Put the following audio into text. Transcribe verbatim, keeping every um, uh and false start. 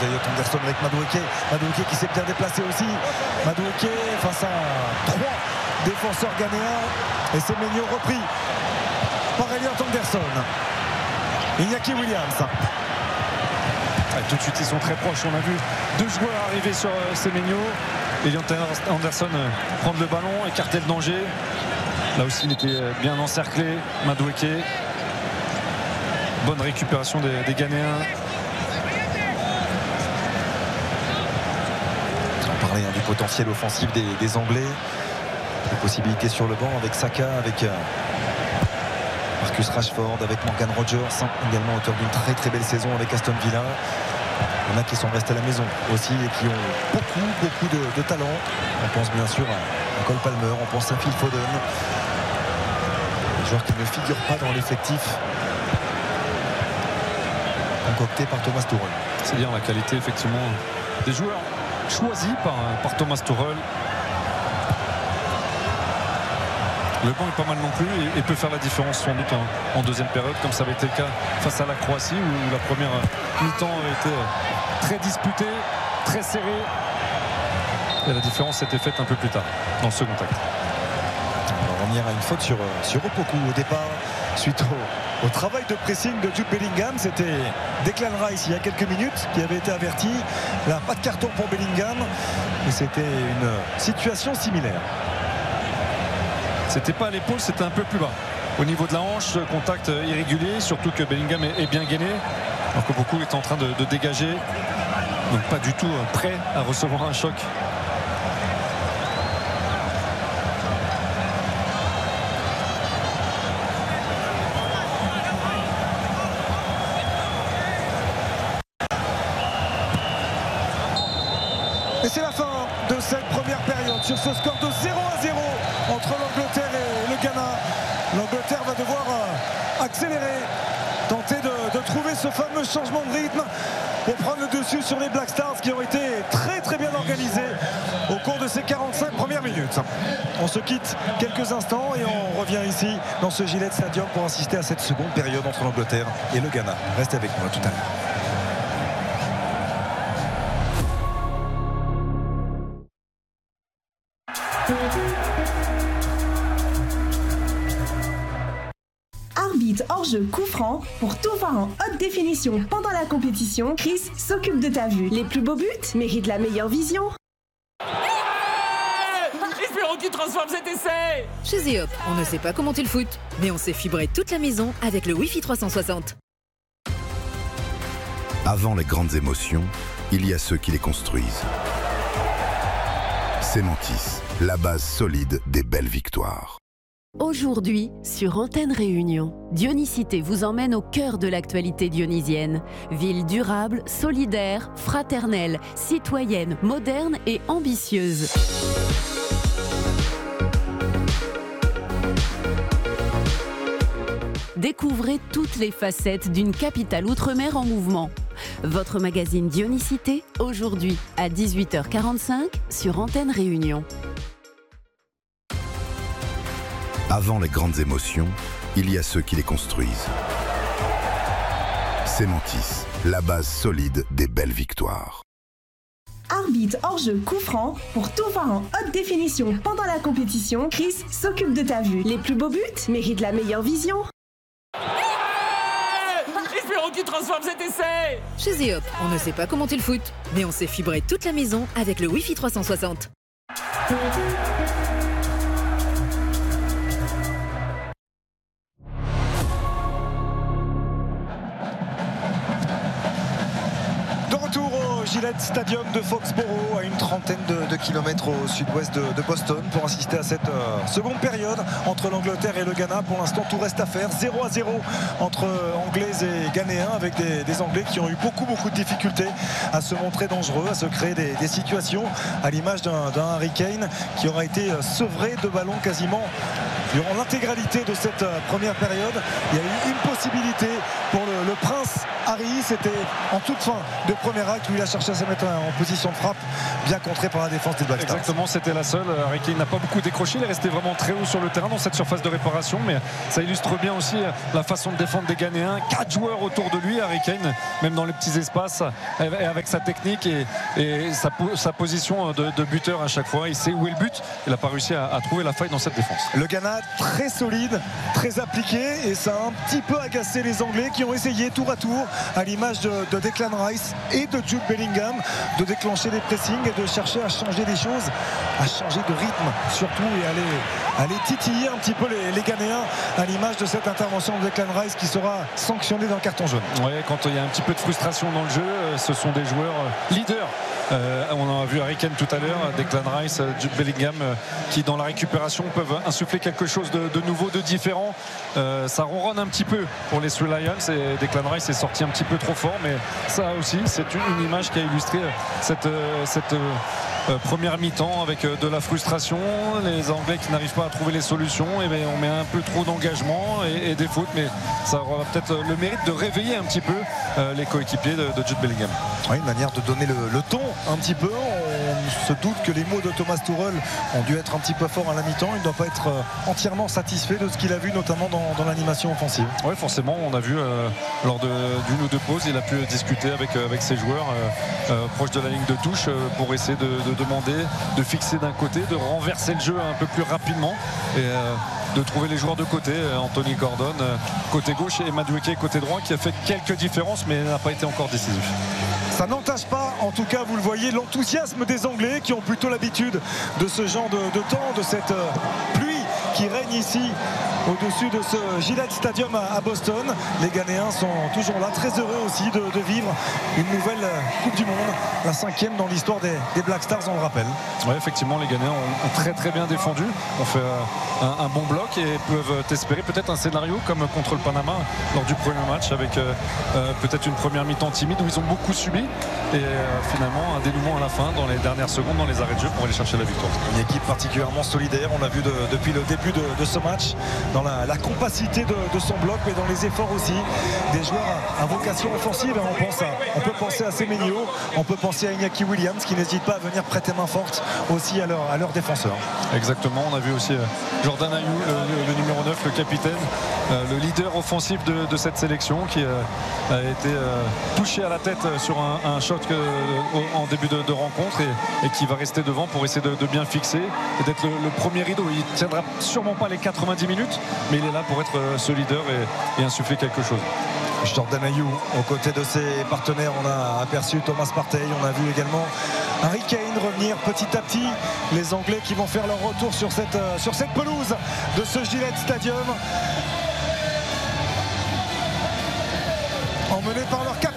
d'Elliott Anderson avec Madueke. Madueke qui s'est bien déplacé aussi. Madueke face à trois défenseurs ghanéens. Et c'est Semenyo repris par Elliott Anderson. Iñaki Williams. Ouais, tout de suite ils sont très proches. On a vu deux joueurs arriver sur euh, Semenyo. Elliott Anderson euh, prendre le ballon, écarter le danger. Là aussi il était euh, bien encerclé. Madueke. Bonne récupération des, des Ghanéens. On parlait hein, du potentiel offensif des, des Anglais. Des possibilités sur le banc avec Saka, avec euh, Marcus Rashford, avec Morgan Rogers, également auteur d'une très très belle saison avec Aston Villa. Il y en a qui sont restés à la maison aussi et qui ont beaucoup beaucoup de, de talent. On pense bien sûr à, à Cole Palmer, on pense à Phil Foden. Des joueurs qui ne figurent pas dans l'effectif concocté par Thomas Tuchel. C'est dire la qualité effectivement des joueurs choisis par, par Thomas Tuchel. Le banc est pas mal non plus et, et peut faire la différence sans doute en, en deuxième période, comme ça avait été le cas face à la Croatie où la première mi-temps a été très disputée, très serrée. Et la différence s'était faite un peu plus tard dans le second acte. On va revenir à une faute sur, sur Opoku au départ suite au, au travail de pressing de Jude Bellingham. C'était Declan Rice il y a quelques minutes qui avait été averti. Là, pas de carton pour Bellingham, mais c'était une situation similaire. C'était pas à l'épaule, c'était un peu plus bas. Au niveau de la hanche, contact irrégulier, surtout que Bellingham est, est bien gainé. Alors que beaucoup est en train de, de dégager. Donc pas du tout prêt à recevoir un choc. Et c'est la fin de cette première période sur ce score de zéro à zéro entre l'Angleterre et le Ghana. L'Angleterre va devoir accélérer, tenter de, de trouver ce fameux changement de rythme pour prendre le dessus sur les Black Stars qui ont été très très bien organisés au cours de ces quarante-cinq premières minutes. On se quitte quelques instants et on revient ici dans ce Gillette Stadium pour assister à cette seconde période entre l'Angleterre et le Ghana. Restez avec moi tout à l'heure. Arbitre hors-jeu coup franc. Pour tout voir en haute définition pendant la compétition, Chris s'occupe de ta vue. Les plus beaux buts méritent la meilleure vision. Espérons qu'il transforme cet essai. Chez Zeop, on ne sait pas comment tu le foot, mais on sait fibrer toute la maison avec le Wi-Fi trois cent soixante. Avant les grandes émotions, il y a ceux qui les construisent. Cementis, la base solide des belles victoires. Aujourd'hui, sur Antenne Réunion, Dionysité vous emmène au cœur de l'actualité dionysienne. Ville durable, solidaire, fraternelle, citoyenne, moderne et ambitieuse. Découvrez toutes les facettes d'une capitale outre-mer en mouvement. Votre magazine Dionysité, aujourd'hui à dix-huit heures quarante-cinq sur Antenne Réunion. Avant les grandes émotions, il y a ceux qui les construisent. Cementis, la base solide des belles victoires. Arbitre hors-jeu coup franc. Pour tout voir en haute définition pendant la compétition, Chris s'occupe de ta vue. Les plus beaux buts méritent la meilleure vision. Espérons qu'il transforme cet essai. Chez Zeop, on ne sait pas comment tu le foot, mais on sait fibrer toute la maison avec le Wi-Fi trois cent soixante. Gillette Stadium de Foxborough, à une trentaine de, de kilomètres au sud-ouest de, de Boston, pour assister à cette euh, seconde période entre l'Angleterre et le Ghana. Pour l'instant, tout reste à faire. zéro à zéro entre Anglais et Ghanéens, avec des, des Anglais qui ont eu beaucoup beaucoup de difficultés à se montrer dangereux, à se créer des, des situations, à l'image d'un Harry Kane qui aura été sevré de ballons quasiment durant l'intégralité de cette première période. Il y a eu une possibilité pour le, le Prince Harry. C'était en toute fin de premier acte où il a cherché à se mettre en position de frappe, bien contré par la défense des Black Stars. Exactement, c'était la seule. Harry Kane n'a pas beaucoup décroché, il est resté vraiment très haut sur le terrain dans cette surface de réparation, mais ça illustre bien aussi la façon de défendre des Ghanéens. Quatre joueurs autour de lui, Harry Kane, même dans les petits espaces, et avec sa technique et, et sa, sa position de, de buteur à chaque fois. Il sait où est le but. Il n'a pas réussi à, à trouver la faille dans cette défense. Le Ghana très solide, très appliqué, et ça a un petit peu agacé les Anglais qui ont essayé tour à tour, à l'image de, de Declan Rice et de Jude Bellingham, de déclencher des pressings et de chercher à changer des choses, à changer de rythme surtout, et aller, aller titiller un petit peu les, les Ghanéens, à l'image de cette intervention de Declan Rice qui sera sanctionné d'un carton jaune. Ouais, quand il y a un petit peu de frustration dans le jeu, ce sont des joueurs leaders. Euh, on en a vu Harry Kane tout à l'heure, Declan Rice, Jude Bellingham, euh, qui dans la récupération peuvent insuffler quelque chose de, de nouveau, de différent. Euh, ça ronronne un petit peu pour les Three Lions, et Declan Rice est sorti un petit peu trop fort, mais ça aussi c'est une, une image qui a illustré cette, cette euh, première mi-temps avec de la frustration, les Anglais qui n'arrivent pas à trouver les solutions, et bien on met un peu trop d'engagement et, et des fautes, mais ça aura peut-être le mérite de réveiller un petit peu euh, les coéquipiers de, de Jude Bellingham. Oui, une manière de donner le, le ton un petit peu. On se doute que les mots de Thomas Tuchel ont dû être un petit peu forts à la mi-temps. Il ne doit pas être entièrement satisfait de ce qu'il a vu, notamment dans, dans l'animation offensive. Oui, forcément, on a vu euh, lors d'une ou deux pauses, il a pu discuter avec, avec ses joueurs euh, euh, proches de la ligne de touche euh, pour essayer de, de demander, de fixer d'un côté, de renverser le jeu un peu plus rapidement et euh, de trouver les joueurs de côté. Anthony Gordon côté gauche et Madueke côté droit, qui a fait quelques différences mais n'a pas été encore décisif. Ça n'entache pas, en tout cas vous le voyez, l'enthousiasme des Anglais qui ont plutôt l'habitude de ce genre de, de temps, de cette pluie qui règne ici au-dessus de ce Gillette Stadium à Boston. Les Ghanéens sont toujours là, très heureux aussi de, de vivre une nouvelle Coupe du Monde, la cinquième dans l'histoire des, des Black Stars, on le rappelle. Oui, effectivement, les Ghanéens ont, ont très très bien défendu, ont fait euh, un, un bon bloc et peuvent espérer peut-être un scénario comme contre le Panama lors du premier match, avec euh, euh, peut-être une première mi-temps timide où ils ont beaucoup subi et euh, finalement un dénouement à la fin dans les dernières secondes, dans les arrêts de jeu, pour aller chercher la victoire. Une équipe particulièrement solidaire, on l'a vu de, depuis le début de, de ce match, dans la, la compacité de, de son bloc, mais dans les efforts aussi des joueurs à, à vocation offensive. Et on, pense à, on peut penser à Semenyo, on peut penser à Iñaki Williams qui n'hésite pas à venir prêter main forte aussi à leurs à leur défenseurs. Exactement, on a vu aussi Jordan Ayew, le, le numéro neuf, le capitaine, euh, le leader offensif de, de cette sélection, qui euh, a été euh, touché à la tête sur un, un shot que, euh, en début de, de rencontre et, et qui va rester devant pour essayer de, de bien fixer et d'être le, le premier rideau. Il ne tiendra sûrement pas les quatre-vingt-dix minutes, mais il est là pour être ce leader et, et insuffler quelque chose. Jordan Ayew aux côtés de ses partenaires, on a aperçu Thomas Partey, on a vu également Harry Kane revenir petit à petit. Les Anglais qui vont faire leur retour sur cette, sur cette pelouse de ce Gillette Stadium, emmenés par leur capitaine